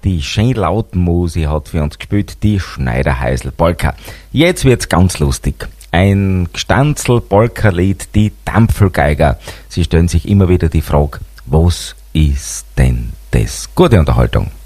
die schön lauten Musik hat für uns gespielt, die Schneiderheisel-Polka. Jetzt wird's ganz lustig. Ein Gstanzl-Polka-Lied, die Dampfelgeiger. Sie stellen sich immer wieder die Frage, was ist denn das? Gute Unterhaltung.